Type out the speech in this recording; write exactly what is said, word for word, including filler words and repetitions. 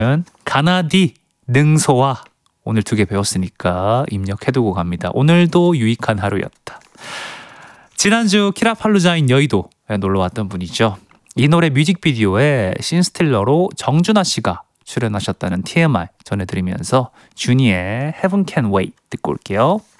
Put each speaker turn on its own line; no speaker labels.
가나디, 능소와 오늘 두 개 배웠으니까 입력해두고 갑니다. 오늘도 유익한 하루였다. 지난주 키라팔루자인 여의도에 놀러왔던 분이죠. 이 노래 뮤직비디오에 신스틸러로 정준하 씨가 출연하셨다는 티엠아이 전해드리면서 주니의 Heaven Can Wait 듣고 올게요.